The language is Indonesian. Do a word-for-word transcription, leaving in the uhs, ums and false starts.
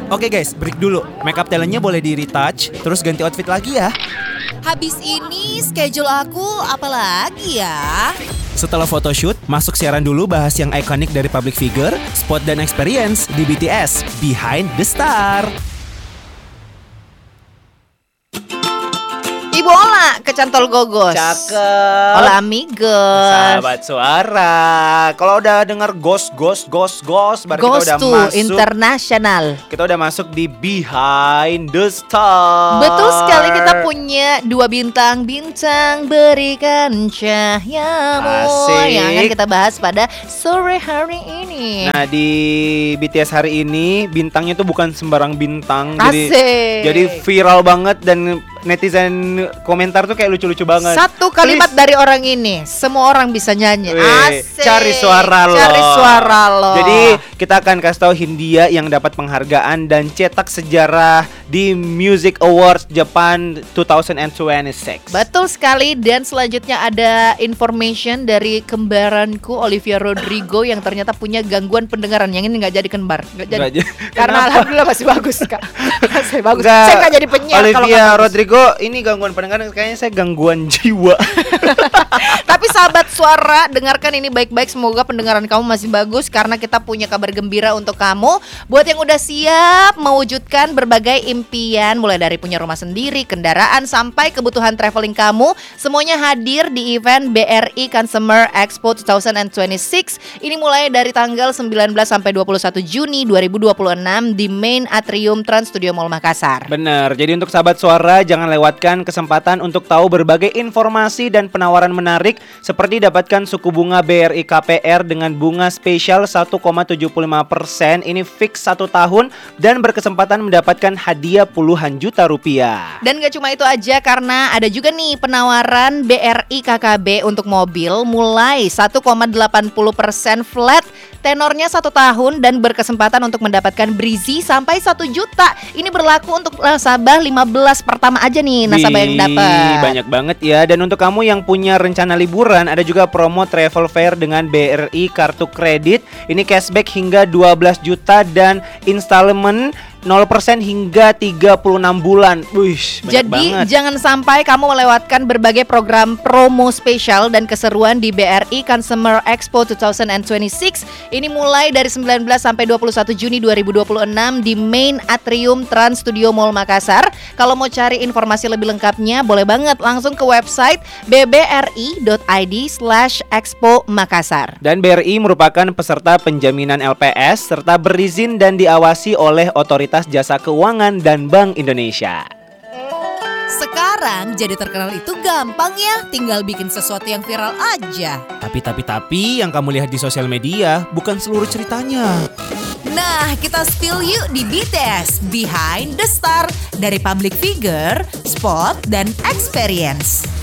Oke guys, break dulu. Makeup talentnya boleh di retouch, terus ganti outfit lagi ya. Habis ini schedule aku apa lagi ya? Setelah photoshoot, masuk siaran dulu bahas yang ikonik dari public figure, spot dan experience di B T S Behind the Star. Ibu Ola kecantol gogos. Cakep. Ola amigos. Sahabat suara. Kalau udah denger ghost, ghost, ghost, ghost, berarti Ghost kita udah to masuk. international. Kita udah masuk di Behind the Star. Betul sekali, kita punya dua bintang-bintang berikan cahayamu Asik. yang akan kita bahas pada sore hari ini. Nah, di B T S hari ini bintangnya tuh bukan sembarang bintang. Jadi Asik. jadi viral banget dan netizen komentar tuh kayak lucu-lucu banget. Satu kalimat Please. dari orang ini, semua orang bisa nyanyi. Weh, Asik. cari suara lo. Cari suara lo. Jadi kita akan kasih tahu Hindia yang dapat penghargaan dan cetak sejarah di Music Awards Japan dua ribu dua puluh enam. Betul sekali, dan selanjutnya ada information dari kembaranku Olivia Rodrigo yang ternyata punya gangguan pendengaran. Yang ini nggak jadi kembar, nggak jadi. Nggak jadi. Karena Kenapa? alhamdulillah masih bagus kak. Masih bagus. Nggak. Saya nggak jadi penyiar kalau Olivia nggak bagus. Rodrigo ini gangguan pendengaran, kayaknya saya gangguan jiwa. Tapi sahabat suara, dengarkan ini baik-baik. Semoga pendengaran kamu masih bagus, karena kita punya kabar gembira untuk kamu. Buat yang udah siap mewujudkan berbagai impian, mulai dari punya rumah sendiri, kendaraan, sampai kebutuhan traveling kamu, semuanya hadir di event B R I Consumer Expo dua ribu dua puluh enam. Ini mulai dari tanggal sembilan belas sampai dua puluh satu Juni dua ribu dua puluh enam di Main Atrium Trans Studio Mall Makassar. Bener, jadi untuk sahabat suara jangan lewatkan kesempatan untuk tahu berbagai informasi dan penawaran menarik, seperti dapatkan suku bunga B R I K P R dengan bunga spesial satu koma tujuh lima persen, ini fix satu tahun, dan berkesempatan mendapatkan hadiah puluhan juta rupiah. Dan gak cuma itu aja, karena ada juga nih penawaran B R I K K B untuk mobil mulai satu koma delapan puluh persen flat, tenornya satu tahun, dan berkesempatan untuk mendapatkan brizi sampai satu juta. Ini berlaku untuk nasabah lima belas pertama aja nih nasabah yang dapat. Banyak banget ya. Dan untuk kamu yang punya rencana liburan, ada juga promo travel fair dengan B R I kartu kredit. Ini cashback hingga dua belas juta dan installment nol persen hingga tiga puluh enam bulan. Wih, banyak Jadi banget. jangan sampai kamu melewatkan berbagai program promo spesial dan keseruan di B R I Consumer Expo dua ribu dua puluh enam. Ini mulai dari sembilan belas sampai dua puluh satu Juni dua ribu dua puluh enam di Main Atrium Trans Studio Mall Makassar. Kalau mau cari informasi lebih lengkapnya, boleh banget langsung ke website b b r i dot i d slash expo makassar. Dan B R I merupakan peserta penjaminan L P S serta berizin dan diawasi oleh Otoritas Jasa Keuangan dan Bank Indonesia. Sekarang jadi terkenal itu gampang ya, tinggal bikin sesuatu yang viral aja. Tapi tapi tapi yang kamu lihat di sosial media bukan seluruh ceritanya. Nah, kita spill yuk di B T S Behind the Star, dari public figure, spot, dan experience.